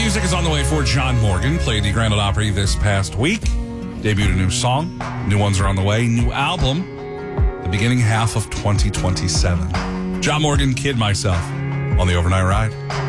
music is on the way for John Morgan. Played the Grand Ole Opry this past week. Debuted a new song. New ones are on the way. New album. The beginning half of 2027. John Morgan, Kid Myself on the Overnight Ride.